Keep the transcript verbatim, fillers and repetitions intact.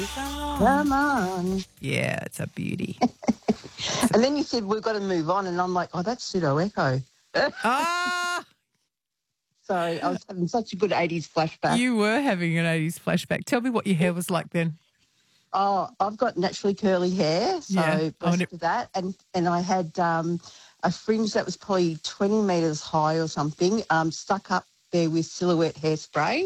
Come on. Yeah, it's a beauty. And then you said, we've got to move on. And I'm like, oh, that's Pseudo Echo. Ah, Sorry, I was having such a good eighties flashback. you were having an eighties flashback. Tell me what your hair was like then. Oh, I've got naturally curly hair, so Yeah. Oh, and blessed it- with that. And and I had um, a fringe that was probably twenty metres high or something, um, stuck up there with Silhouette hairspray.